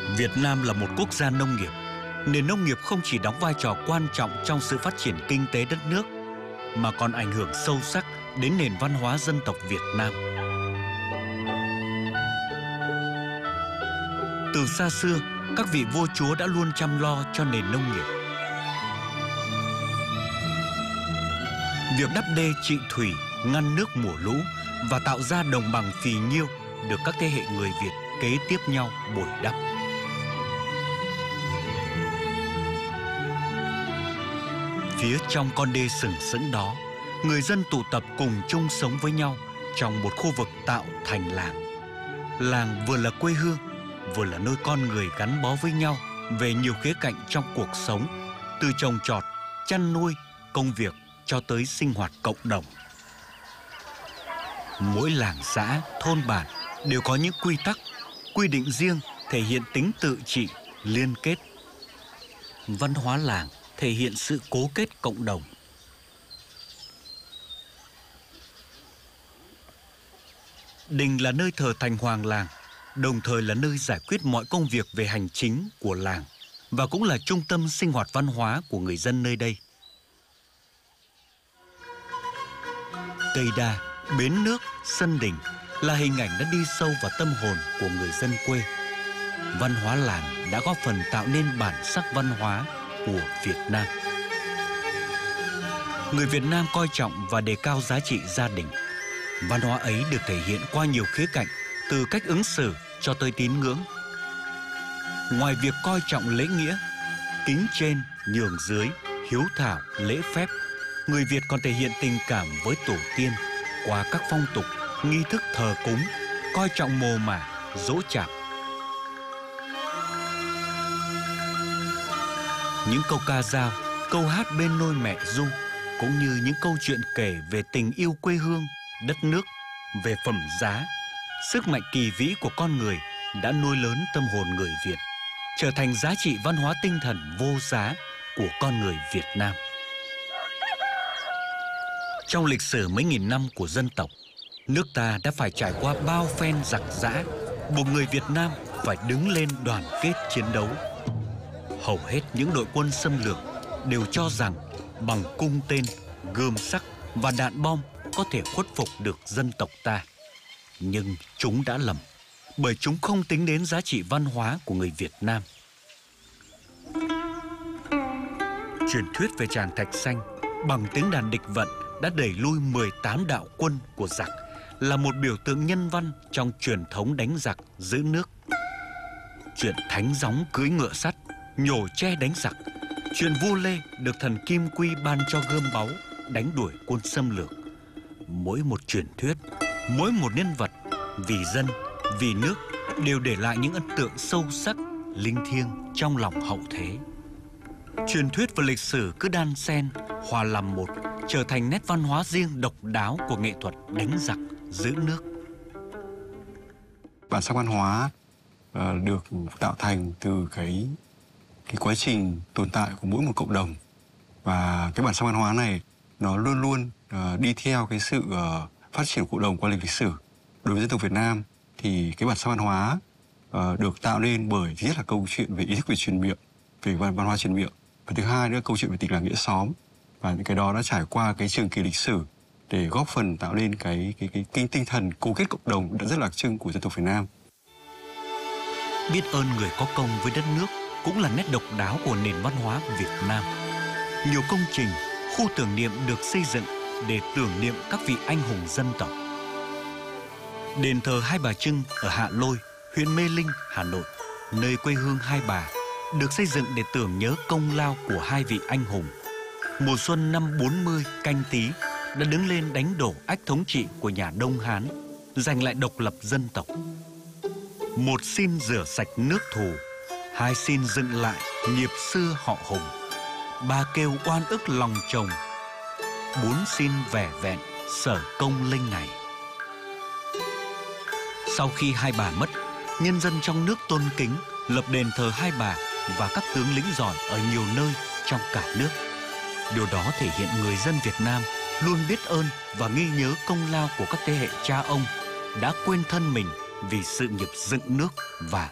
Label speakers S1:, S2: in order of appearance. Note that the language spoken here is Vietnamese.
S1: Việt Nam là một quốc gia nông nghiệp. Nền nông nghiệp không chỉ đóng vai trò quan trọng trong sự phát triển kinh tế đất nước, mà còn ảnh hưởng sâu sắc đến nền văn hóa dân tộc Việt Nam. Từ xa xưa, các vị vua chúa đã luôn chăm lo cho nền nông nghiệp. Việc đắp đê trị thủy, ngăn nước mùa lũ và tạo ra đồng bằng phì nhiêu được các thế hệ người Việt kế tiếp nhau bồi đắp. Phía trong con đê sừng sững đó, người dân tụ tập cùng chung sống với nhau trong một khu vực tạo thành làng. Làng vừa là quê hương, vừa là nơi con người gắn bó với nhau về nhiều khía cạnh trong cuộc sống, từ trồng trọt, chăn nuôi, công việc cho tới sinh hoạt cộng đồng. Mỗi làng xã, thôn bản đều có những quy tắc, quy định riêng thể hiện tính tự trị, liên kết. Văn hóa làng thể hiện sự cố kết cộng đồng. Đình là nơi thờ thành hoàng làng, đồng thời là nơi giải quyết mọi công việc về hành chính của làng và cũng là trung tâm sinh hoạt văn hóa của người dân nơi đây. Cây đa, bến nước, sân đình là hình ảnh đã đi sâu vào tâm hồn của người dân quê. Văn hóa làng đã góp phần tạo nên bản sắc văn hóa của Việt Nam. Người Việt Nam coi trọng và đề cao giá trị gia đình. Văn hóa ấy được thể hiện qua nhiều khía cạnh, từ cách ứng xử cho tới tín ngưỡng. Ngoài việc coi trọng lễ nghĩa, kính trên, nhường dưới, hiếu thảo, lễ phép, người Việt còn thể hiện tình cảm với tổ tiên qua các phong tục, nghi thức thờ cúng, coi trọng mồ mả, giỗ chạp. Những câu ca dao, câu hát bên nôi mẹ ru, cũng như những câu chuyện kể về tình yêu quê hương, đất nước, về phẩm giá, sức mạnh kỳ vĩ của con người đã nuôi lớn tâm hồn người Việt, trở thành giá trị văn hóa tinh thần vô giá của con người Việt Nam. Trong lịch sử mấy nghìn năm của dân tộc, nước ta đã phải trải qua bao phen giặc giã, buộc người Việt Nam phải đứng lên đoàn kết chiến đấu. Hầu hết những đội quân xâm lược đều cho rằng bằng cung tên, gươm sắc và đạn bom có thể khuất phục được dân tộc ta. Nhưng chúng đã lầm, bởi chúng không tính đến giá trị văn hóa của người Việt Nam. Truyền thuyết về tràng Thạch Xanh bằng tiếng đàn địch vận đã đẩy lui 18 đạo quân của giặc, là một biểu tượng nhân văn trong truyền thống đánh giặc giữ nước. Chuyện thánh gióng cưỡi ngựa sắt, nhổ tre đánh giặc, chuyện vua Lê được thần Kim Quy ban cho gươm báu đánh đuổi quân xâm lược. Mỗi một truyền thuyết, mỗi một nhân vật vì dân, vì nước đều để lại những ấn tượng sâu sắc, linh thiêng trong lòng hậu thế. Truyền thuyết và lịch sử cứ đan xen, hòa làm một, trở thành nét văn hóa riêng độc đáo của nghệ thuật đánh giặc giữ nước.
S2: Bản sắc văn hóa được tạo thành từ cái quá trình tồn tại của mỗi một cộng đồng, và cái bản sắc văn hóa này nó luôn luôn đi theo cái sự phát triển của cộng đồng qua lịch sử. Đối với dân tộc Việt Nam thì cái bản sắc văn hóa được tạo nên bởi thứ nhất là câu chuyện về ý thức về truyền miệng, về văn hóa truyền miệng, và thứ hai nữa là câu chuyện về tình làng nghĩa xóm, và những cái đó đã trải qua cái trường kỳ lịch sử để góp phần tạo nên cái tinh thần cố kết cộng đồng đã rất là đặc trưng của dân tộc Việt Nam.
S1: Biết ơn người có công với đất nước cũng là nét độc đáo của nền văn hóa Việt Nam. Nhiều công trình, khu tưởng niệm được xây dựng để tưởng niệm các vị anh hùng dân tộc. Đền thờ Hai Bà Trưng ở Hạ Lôi, huyện Mê Linh, Hà Nội, nơi quê hương hai bà, được xây dựng để tưởng nhớ công lao của hai vị anh hùng. Mùa xuân năm 40 Canh Tý đã đứng lên đánh đổ ách thống trị của nhà Đông Hán, giành lại độc lập dân tộc. Một xin rửa sạch nước thù, hai xin dựng lại nghiệp xưa họ Hùng, ba kêu oan ức lòng chồng, bốn xin vẻ vẹn sở công linh này. Sau khi hai bà mất, nhân dân trong nước tôn kính, lập đền thờ hai bà và các tướng lĩnh giỏi ở nhiều nơi trong cả nước. Điều đó thể hiện người dân Việt Nam luôn biết ơn và ghi nhớ công lao của các thế hệ cha ông đã quên thân mình vì sự nghiệp dựng nước và